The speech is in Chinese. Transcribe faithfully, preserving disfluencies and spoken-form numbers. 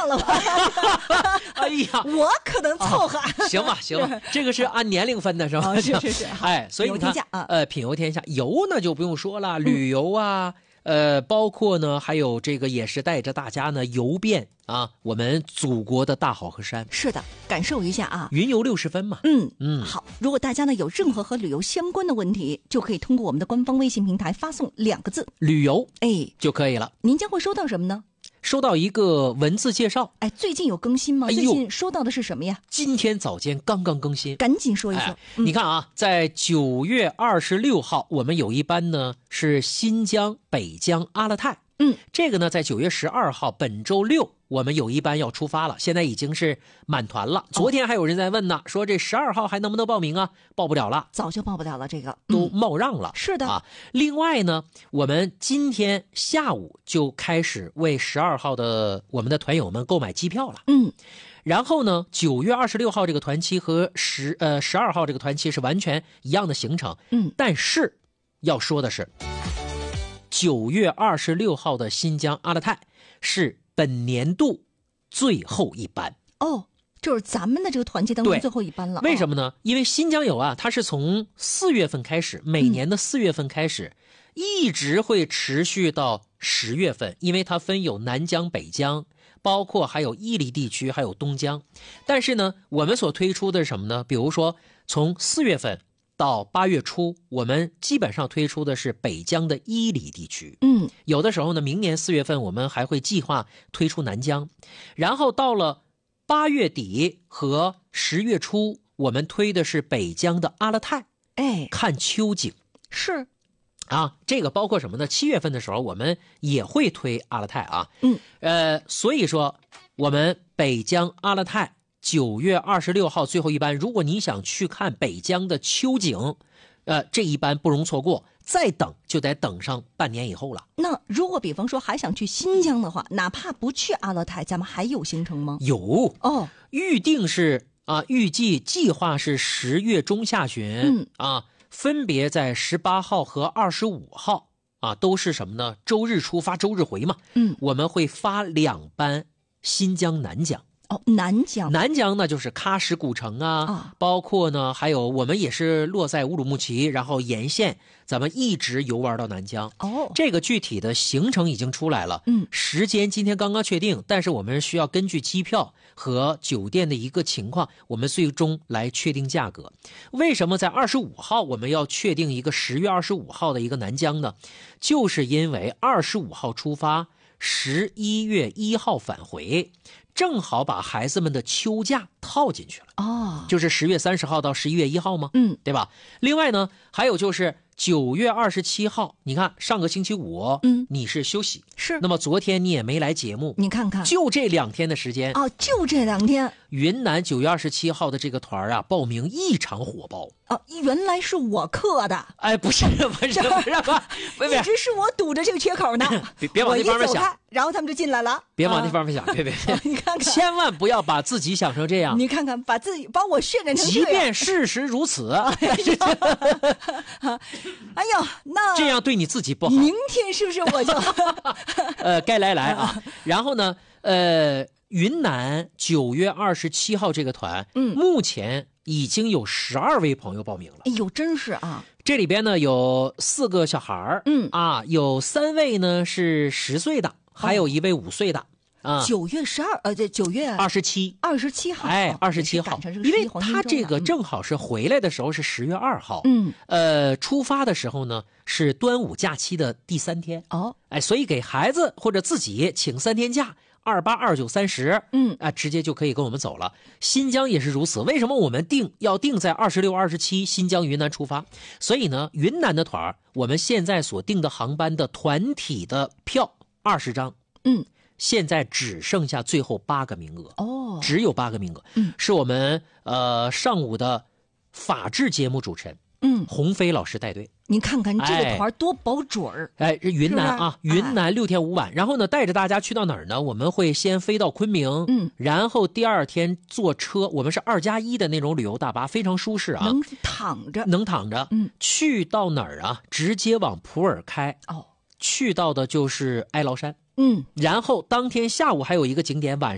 了吧？ 哎呀， 我可能凑合。 啊、行吧，行吧，这个是按年龄分的，是吧？ 哦、是是是。 哎，所以你看， 啊、 呃，品游天下，游呢就不用说了，旅游啊。嗯呃，包括呢，还有这个也是带着大家呢游遍啊我们祖国的大好河山。 是的，感受一下啊， 云游六十分嘛。 嗯嗯，好。如果大家呢有任何和旅游相关的问题，就可以通过我们的官方微信平台发送两个字“ 旅游”， 哎， 就可以了。 您将会收到什么呢？ 收到一个文字介绍。 哎，最近有更新吗？ 哎、 最近收到的是什么呀？ 今天早间刚刚更新， 赶紧说一说。 哎嗯、 你看啊，在九月二十六号，我们有一班呢是新疆北疆阿勒泰。 嗯， 这个呢，在九月十二号，本周六，我们有一班要出发了，现在已经是满团了。昨天还有人在问呢，哦、说这十二号还能不能报名啊？报不了了， 早就报不了了，这个、 嗯、都冒让了。 是的啊。另外呢，我们今天下午就开始为十二号的我们的团友们购买机票了。 嗯。 然后呢，九月二十六号这个团期和十呃十二号这个团期是完全一样的行程。 嗯， 但是要说的是，九月二十六号的新疆阿勒泰是本年度最后一班。 哦，就是咱们的这个团期当中最后一班了。 为什么呢？因为新疆游啊，它是从四月份开始，每年的四月份开始，嗯、一直会持续到十月份，因为它分有南疆、北疆。包括还有伊犁地区，还有东疆。但是呢，我们所推出的是什么呢？比如说，从四月份到八月初，我们基本上推出的是北疆的伊犁地区。 嗯， 有的时候呢，明年四月份我们还会计划推出南疆。然后到了八月底和十月初，我们推的是北疆的阿勒泰。 哎， 看秋景。 是。 啊，这个包括什么呢？七月份的时候，我们也会推阿勒泰啊。 嗯， 呃，所以说我们北疆阿勒泰九月二十六号最后一班，如果你想去看北疆的秋景，呃，这一班不容错过。再等就得等上半年以后了。 那如果比方说还想去新疆的话，哪怕不去阿勒泰，咱们还有行程吗？ 有哦， 预定是啊，预计计划是十月中下旬。 嗯啊。分别在十八号和二十五号啊，都是什么呢？周日出发，周日回嘛。 嗯， 我们会发两班新疆南疆。 哦，南疆， 南疆呢就是喀什古城啊， 啊包括呢还有我们也是落在乌鲁木齐，然后沿线咱们一直游玩到南疆。 哦， 这个具体的行程已经出来了， 嗯， 时间今天刚刚确定，但是我们需要根据机票和酒店的一个情况，我们最终来确定价格。为什么在二十五号我们要确定一个十月二十五号的一个南疆呢？就是因为二十五号出发，十一月一号返回。正好把孩子们的秋假套进去了。 哦， 就是十月三十号到十一月一号吗？ 嗯， 对吧？另外呢，还有就是九月二十七号，你看上个星期五， 嗯， 你是休息， 是。 那么昨天你也没来节目， 你看看， 就这两天的时间哦，就这两天。 云南九月二十七号的这个团啊，报名异常火爆。 哦，原来是我克的。 哎，不是，不是，不是，不是， 一直是我堵着这个缺口呢。 别别往那方面想， 然后他们就进来了。 别往那方面想，别别别， 你看看， 千万不要把自己想成这样。 你看看，把自己把我渲染成这样。 即便事实如此， 哎呦，那这样对你自己不好。 明天是不是我就呃该来来啊？然后呢，呃，云南九月二十七号这个团， 嗯， 目前已经有十二位朋友报名了。 哎呦，真是啊！ 这里边呢有四个小孩儿， 嗯啊，有三位呢是十岁的，还有一位五岁的。啊， 九月十二，呃，这九月二十七， 二十七号， 哎，二十七号，因为他这个正好是回来的时候是十月二号， 嗯， 呃，出发的时候呢是端午假期的第三天， 哦， 哎，所以给孩子或者自己请三天假，二八、二九、三十， 嗯， 啊，直接就可以跟我们走了。新疆也是如此，为什么我们定要定在二十六、二十七新疆云南出发？所以呢，云南的团儿，我们现在所定的航班的团体的票二十张， 嗯。 现在只剩下最后八个名额哦， 只有八个名额。 嗯， 是我们呃上午的法制节目主持人， 嗯， 鸿飞老师带队。 你看看这个团多保准儿！ 哎，这云南啊， 是是云南六天五晚，然后呢，带着大家去到哪儿呢？我们会先飞到昆明， 嗯， 然后第二天坐车，我们是二加一的那种旅游大巴，非常舒适啊， 能躺着， 能躺着， 嗯， 去到哪儿啊？直接往普洱开， 哦， 去到的就是哀牢山。 嗯， 然后当天下午还有一个景点，晚